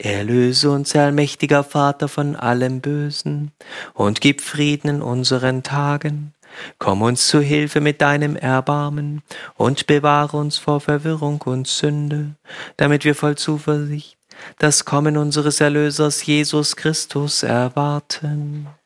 Erlöse uns, allmächtiger Vater, von allem Bösen und gib Frieden in unseren Tagen. Komm uns zu Hilfe mit deinem Erbarmen und bewahre uns vor Verwirrung und Sünde, damit wir voll Zuversicht das Kommen unseres Erlösers Jesus Christus erwarten.